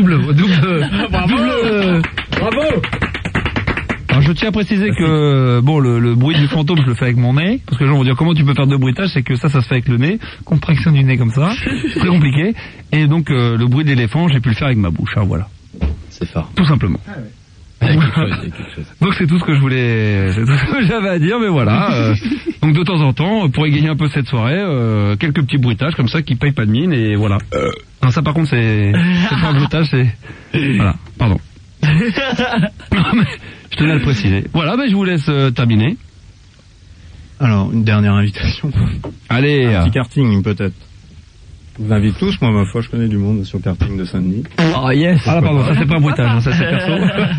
Bravo. Alors je tiens à préciser que bon le bruit du fantôme je le fais avec mon nez, parce que les gens vont dire comment tu peux faire deux bruitages, c'est que ça se fait avec le nez, contraction du nez comme ça, très compliqué, et donc le bruit de l'éléphant j'ai pu le faire avec ma bouche, voilà. C'est fort. Tout simplement. Ah ouais. Il y a quelque chose. Donc c'est tout ce que je voulais, c'est tout ce que j'avais à dire, mais voilà. Donc de temps en temps, pour égayer un peu cette soirée, quelques petits bruitages comme ça qui payent pas de mine et voilà. Non ça par contre c'est pas un bruitage, c'est voilà. Pardon. Non mais je tenais à le préciser. Voilà, je vous laisse terminer. Alors une dernière invitation. Allez. Un petit karting peut-être. Je vous invite tous, moi ma foi je connais du monde sur le karting de Saint-Denis. Oh yes. Ah pardon, ça c'est pas un bruitage, ça c'est perso.